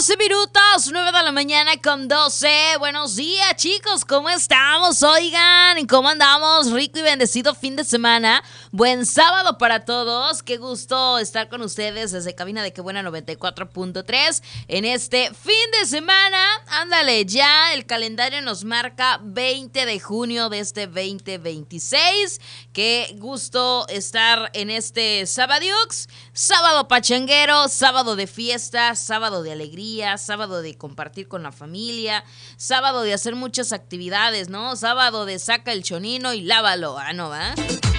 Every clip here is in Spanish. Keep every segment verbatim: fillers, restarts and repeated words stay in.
doce minutos, nueve de la mañana con doce. Buenos días, chicos, ¿cómo estamos? Oigan, ¿cómo andamos? Rico y bendecido fin de semana. Buen sábado para todos. Qué gusto estar con ustedes desde cabina de Qué Buena noventa y cuatro punto tres en este fin de semana. Ándale, ya el calendario nos marca veinte de junio de este veinte veintiséis. Qué gusto estar en este Sabadiux. Sábado pachanguero, sábado de fiesta, sábado de alegría, sábado de compartir con la familia, sábado de hacer muchas actividades, ¿no? Sábado de saca el chonino y lávalo, ah, ¿no, va?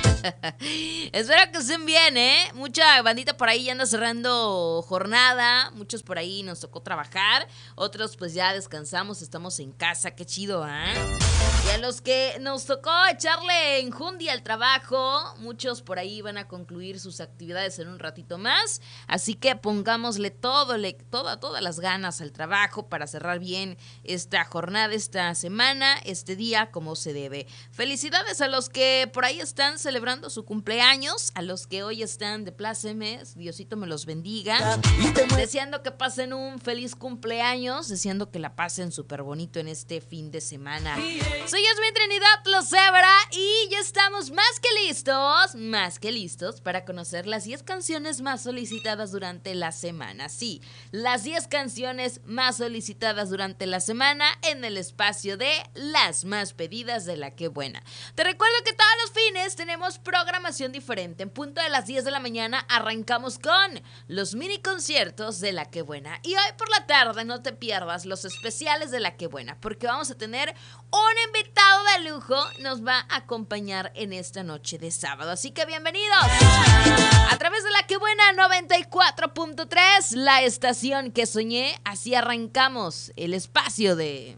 Espero que estén bien, ¿eh? Mucha bandita por ahí ya anda cerrando jornada, muchos por ahí nos tocó trabajar, otros pues ya descansamos, estamos en casa, qué chido, ¿eh? Y a los que nos tocó echarle enjundia al trabajo, muchos por ahí van a concluir sus actividades en un ratito más, así que pongámosle todo, le, toda, todas las ganas al trabajo para cerrar bien esta jornada, esta semana, este día como se debe. Felicidades a los que por ahí están celebrando su cumpleaños, a los que hoy están de plácemes, Diosito me los bendiga, deseando que pasen un feliz cumpleaños, deseando que la pasen súper bonito en este fin de semana. Soy Yasmin Trinidad Lozebra y ya estamos más que listos, más que listos para conocer las diez canciones más solicitadas durante la semana. Sí, las diez canciones más solicitadas durante la semana en el espacio de las más pedidas de La Qué Buena. Te recuerdo que todos los fines tenemos programación diferente. En punto de las diez de la mañana arrancamos con los mini conciertos de La Qué Buena. Y hoy por la tarde no te pierdas los especiales de La Qué Buena, porque vamos a tener un invitado de lujo, nos va a acompañar en esta noche de sábado. Así que bienvenidos a través de La Qué Buena noventa y cuatro punto tres, la estación que soñé. Así arrancamos el espacio de...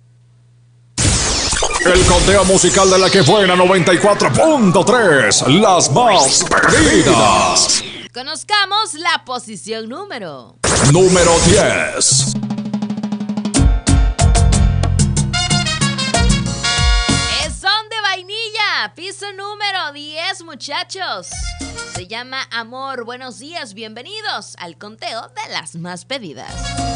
El conteo musical de La Qué Buena noventa y cuatro punto tres, las más pedidas. Conozcamos la posición número... Número diez. Es Son de Vainilla, piso número diez, muchachos. Se llama Amor. Buenos días, bienvenidos al conteo de las más pedidas.